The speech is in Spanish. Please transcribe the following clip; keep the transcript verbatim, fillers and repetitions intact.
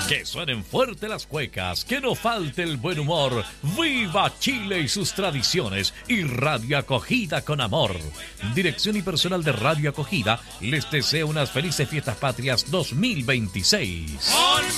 Que suenen fuerte las cuecas, que no falte el buen humor. ¡Viva Chile y sus tradiciones! Y Radio Acogida con amor. Dirección y personal de Radio Acogida les desea unas felices fiestas patrias dos mil veintiséis.